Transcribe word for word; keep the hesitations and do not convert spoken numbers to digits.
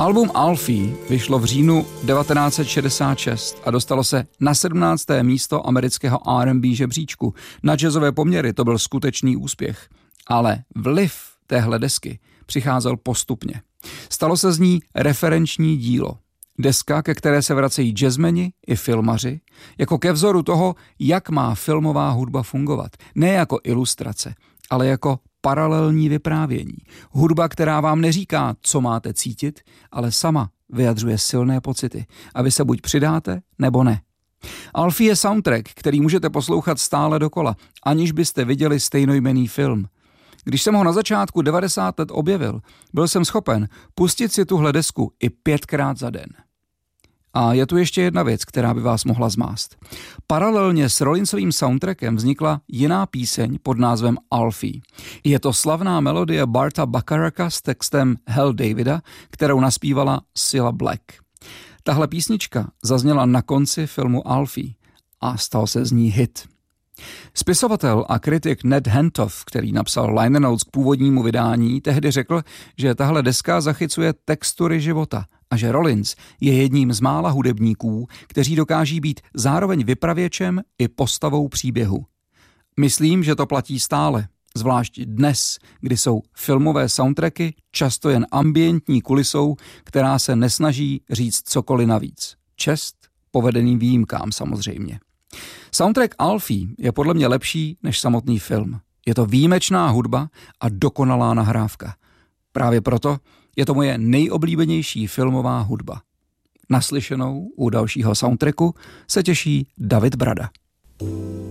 Album Alfie vyšlo v říjnu devatenáct set šedesát šest a dostalo se na sedmnácté místo amerického R and B žebříčku. Na jazzové poměry to byl skutečný úspěch, ale vliv téhle desky přicházel postupně. Stalo se z ní referenční dílo. Deska, ke které se vracejí jazzmeni i filmaři, jako ke vzoru toho, jak má filmová hudba fungovat. Ne jako ilustrace, ale jako paralelní vyprávění. Hudba, která vám neříká, co máte cítit, ale sama vyjadřuje silné pocity. A vy se buď přidáte, nebo ne. Alfie je soundtrack, který můžete poslouchat stále dokola, aniž byste viděli stejnojmenný film. Když jsem ho na začátku devadesátých let objevil, byl jsem schopen pustit si tuhle desku i pětkrát za den. A je tu ještě jedna věc, která by vás mohla zmást. Paralelně s Rollinsovým soundtrackem vznikla jiná píseň pod názvem Alfie. Je to slavná melodie Barta Bacharacka s textem Hal Davida, kterou naspívala Cilla Black. Tahle písnička zazněla na konci filmu Alfie a stal se z ní hit. Spisovatel a kritik Ned Hentoff, který napsal liner notes k původnímu vydání, tehdy řekl, že tahle deska zachycuje textury života a že Rollins je jedním z mála hudebníků, kteří dokáží být zároveň vypravěčem i postavou příběhu. Myslím, že to platí stále, zvlášť dnes, kdy jsou filmové soundtracky často jen ambientní kulisou, která se nesnaží říct cokoliv navíc. Čest povedeným výjimkám samozřejmě. Soundtrack Alfie je podle mě lepší než samotný film. Je to výjimečná hudba a dokonalá nahrávka. Právě proto je to moje nejoblíbenější filmová hudba. Naslyšenou u dalšího soundtracku se těší David Brada.